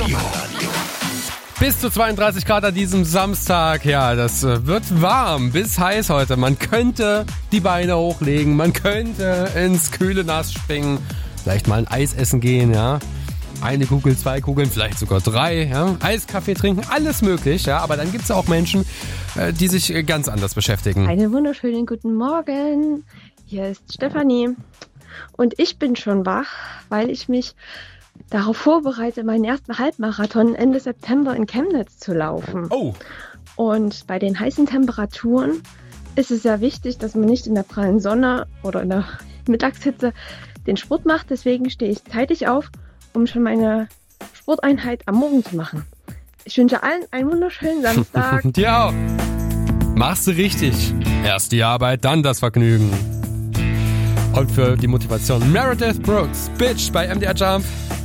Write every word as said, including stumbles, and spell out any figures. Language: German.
Bis zu zweiunddreißig Grad an diesem Samstag. Ja, das wird warm bis heiß heute. Man könnte die Beine hochlegen, man könnte ins kühle Nass springen, vielleicht mal ein Eis essen gehen, ja. Eine Kugel, zwei Kugeln, vielleicht sogar drei, ja. Eiskaffee trinken, alles möglich, ja. Aber dann gibt es auch Menschen, die sich ganz anders beschäftigen. Einen wunderschönen guten Morgen. Hier ist Stefanie. Und ich bin schon wach, weil ich mich darauf vorbereite, meinen ersten Halbmarathon Ende September in Chemnitz zu laufen. Oh. Und bei den heißen Temperaturen ist es sehr wichtig, dass man nicht in der prallen Sonne oder in der Mittagshitze den Sport macht. Deswegen stehe ich zeitig auf, um schon meine Sporteinheit am Morgen zu machen. Ich wünsche allen einen wunderschönen Samstag. Dir auch. Machst du richtig. Erst die Arbeit, dann das Vergnügen. Und für die Motivation Meredith Brooks, Bitch bei M D R Jump.